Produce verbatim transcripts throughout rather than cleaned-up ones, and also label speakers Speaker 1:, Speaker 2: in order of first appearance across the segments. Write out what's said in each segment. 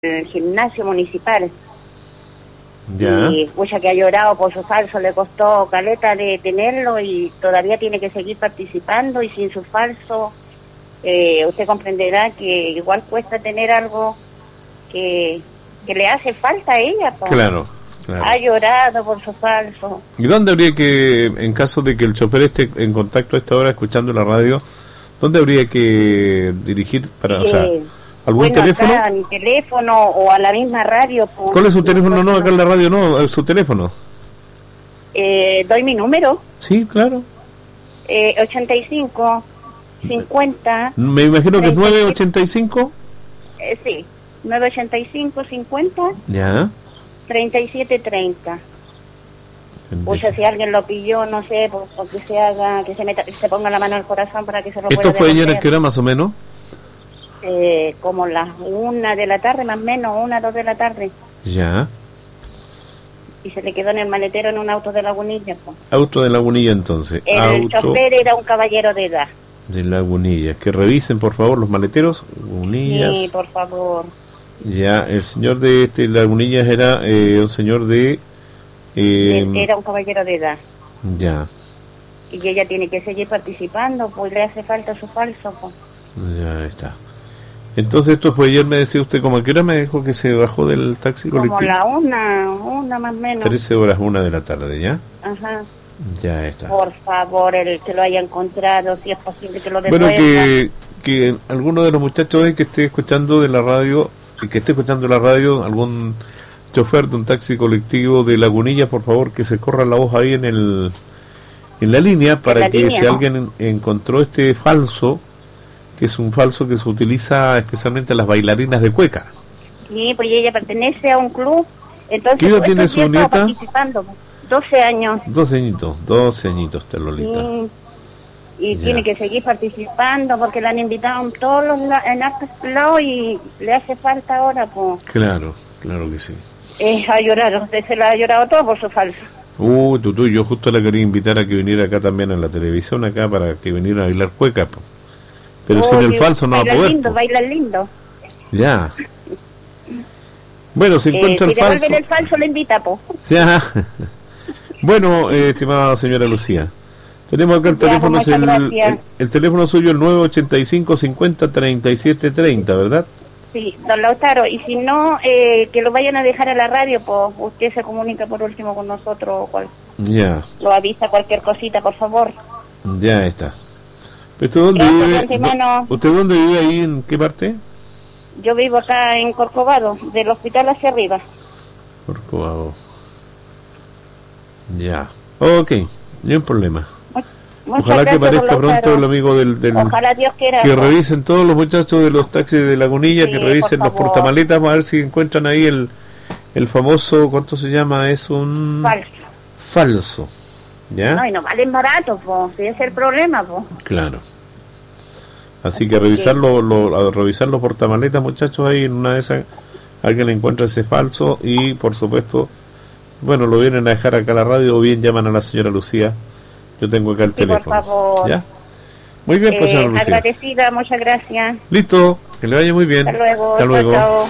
Speaker 1: el gimnasio municipal.
Speaker 2: Ya.
Speaker 1: Y pucha que ha llorado por su falso, le costó caleta de tenerlo y todavía tiene que seguir participando, y sin su falso eh, usted comprenderá que igual cuesta tener algo que, que le hace falta a ella, po.
Speaker 2: Claro, claro.
Speaker 1: Ha llorado por su falso.
Speaker 2: ¿Y dónde habría que, en caso de que el chofer esté en contacto a esta hora escuchando la radio, dónde habría que dirigir para,
Speaker 1: Eh,
Speaker 2: o sea, algún
Speaker 1: bueno,
Speaker 2: teléfono?
Speaker 1: acá a mi teléfono o a la misma radio, po.
Speaker 2: ¿Cuál es su teléfono? No, acá en la radio no, es su teléfono.
Speaker 1: Eh, doy mi número,
Speaker 2: Sí, claro.
Speaker 1: eh, ochenta y cinco cincuenta.
Speaker 2: Me imagino que es
Speaker 1: treinta y siete.
Speaker 2: nueve ochenta y cinco.
Speaker 1: Eh, sí, nueve ochenta y cinco cincuenta
Speaker 2: Ya.
Speaker 1: treinta y siete treinta. O sea, si alguien lo pilló, no sé, por, por que se haga, que se meta, que se ponga la mano al corazón para que se lo pueda
Speaker 2: ¿Esto fue ayer
Speaker 1: devolver.
Speaker 2: a qué hora más o menos?
Speaker 1: Eh, como las una de la tarde, más o menos, una, dos de la tarde.
Speaker 2: Ya.
Speaker 1: Y se le quedó en el maletero en un auto de Lagunilla, pues.
Speaker 2: Auto de Lagunilla entonces.
Speaker 1: El
Speaker 2: Auto
Speaker 1: chofer era un caballero de edad.
Speaker 2: de Lagunilla. Que revisen por favor los maleteros. Lagunillas.
Speaker 1: Sí, por favor.
Speaker 2: Ya, el señor de este Lagunillas era eh, un señor de... Eh,
Speaker 1: Era un caballero de edad.
Speaker 2: ya,
Speaker 1: Y ella tiene que seguir participando, pues le hace falta su falso, pues.
Speaker 2: ya está. Entonces esto fue ayer, me decía usted, ¿cómo a qué hora me dijo que se bajó del taxi colectivo?
Speaker 1: Como la una, una más o menos.
Speaker 2: trece horas, una de la tarde, ¿ya?
Speaker 1: Ajá.
Speaker 2: Ya está.
Speaker 1: Por favor, el que lo haya encontrado, si es posible que lo
Speaker 2: Bueno,
Speaker 1: devuelva.
Speaker 2: que, que alguno de los muchachos hoy que esté escuchando de la radio, y que esté escuchando la radio, algún chofer de un taxi colectivo de Lagunilla, por favor, que se corra la voz ahí en el en la línea, para
Speaker 1: la
Speaker 2: que
Speaker 1: línea,
Speaker 2: si
Speaker 1: ¿no?
Speaker 2: alguien encontró este falso, que es un falso que se utiliza especialmente a las bailarinas de cueca.
Speaker 1: Sí, pues ella pertenece a un club. Entonces,
Speaker 2: ¿Qué edad
Speaker 1: pues,
Speaker 2: tiene
Speaker 1: estos
Speaker 2: su
Speaker 1: días estaba
Speaker 2: nieta?
Speaker 1: participando, doce años.
Speaker 2: doce añitos, doce añitos, te Lolita.
Speaker 1: Sí. Y
Speaker 2: Ya.
Speaker 1: tiene que seguir participando porque la han invitado en todos los la- en hartos lados y le hace falta ahora, pues.
Speaker 2: Claro, claro que sí.
Speaker 1: Eh, a llorar, usted se la ha llorado todo por su falso.
Speaker 2: Uh, Tutu, yo justo la quería invitar a que viniera acá también en la televisión, acá, para que viniera a bailar cueca, po. Pero sin el
Speaker 1: Oye,
Speaker 2: falso no va a
Speaker 1: bailan
Speaker 2: poder,
Speaker 1: lindo,
Speaker 2: po.
Speaker 1: bailan lindo.
Speaker 2: Ya. Bueno, se
Speaker 1: Eh,
Speaker 2: encuentra
Speaker 1: si
Speaker 2: el falso.
Speaker 1: devuelven el falso, le invita, po.
Speaker 2: Ya. Bueno, eh, estimada señora Lucía, tenemos acá el
Speaker 1: Ya,
Speaker 2: teléfono,
Speaker 1: pues,
Speaker 2: es el,
Speaker 1: muchas
Speaker 2: el,
Speaker 1: gracias.
Speaker 2: el teléfono suyo, el nueve ochenta y cinco cincuenta treinta y siete treinta, ¿verdad?
Speaker 1: Sí, don Lautaro, y si no, eh, que lo vayan a dejar a la radio, pues usted se comunica por último con nosotros, o cual,
Speaker 2: Ya,
Speaker 1: lo avisa cualquier cosita, por favor.
Speaker 2: ya está. ¿Usted dónde
Speaker 1: Gracias, de
Speaker 2: vive?
Speaker 1: antemano.
Speaker 2: ¿Usted dónde vive ahí? ¿En qué parte?
Speaker 1: Yo vivo acá en Corcovado, del hospital hacia arriba.
Speaker 2: Corcovado. Ya. Ok, no hay problema.
Speaker 1: Mu- muchas
Speaker 2: Ojalá que
Speaker 1: gracias,
Speaker 2: aparezca
Speaker 1: don Lautaro.
Speaker 2: pronto el amigo del... del
Speaker 1: Ojalá Dios quiera.
Speaker 2: que revisen todos los muchachos de los taxis de Lagunilla,
Speaker 1: Sí,
Speaker 2: que revisen
Speaker 1: por
Speaker 2: los
Speaker 1: favor.
Speaker 2: portamaletas, a ver si encuentran ahí el, el famoso, ¿cuánto se llama? Es un...
Speaker 1: Falso.
Speaker 2: falso. ¿Ya?
Speaker 1: No, y no valen baratos, pues, ese es el problema, pues.
Speaker 2: Claro. Así
Speaker 1: Así
Speaker 2: que revisar,
Speaker 1: que-
Speaker 2: lo, lo- a revisar los portamaletas, muchachos, ahí en una de esas, alguien le encuentra ese falso y, por supuesto, bueno, lo vienen a dejar acá a la radio o bien llaman a la señora Lucía. Yo tengo acá el
Speaker 1: Sí, por
Speaker 2: teléfono.
Speaker 1: favor.
Speaker 2: ¿Ya? Muy bien, pues,
Speaker 1: Eh,
Speaker 2: señora Lucía.
Speaker 1: agradecida, muchas gracias.
Speaker 2: Listo, que le vaya muy bien.
Speaker 1: Hasta luego.
Speaker 2: Hasta luego.
Speaker 1: Chao, chao.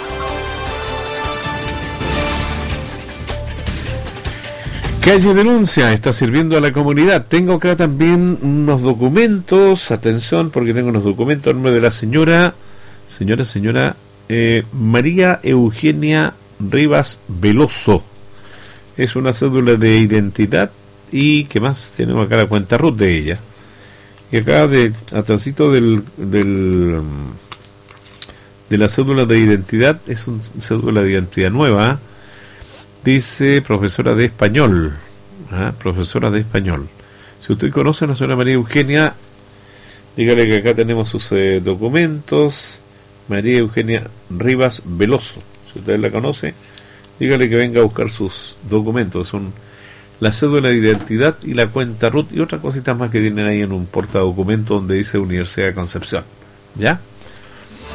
Speaker 2: Calle Denuncia está sirviendo a la comunidad. Tengo acá también unos documentos. Atención, porque tengo unos documentos en nombre de la señora, señora, señora eh, María Eugenia Rivas Veloso. Es una cédula de identidad. Y ¿qué más? Tenemos acá la cuenta R U T de ella. Y acá, de atrásito del, del de la cédula de identidad, es una cédula de identidad nueva. Dice profesora de español. ¿Ah? Profesora de español. Si usted conoce a la señora María Eugenia, dígale que acá tenemos sus eh, documentos. María Eugenia Rivas Veloso. Si usted la conoce, dígale que venga a buscar sus documentos. Son la cédula de identidad y la cuenta R U T y otras cositas más que tienen ahí en un portadocumento donde dice Universidad de Concepción. ¿Ya?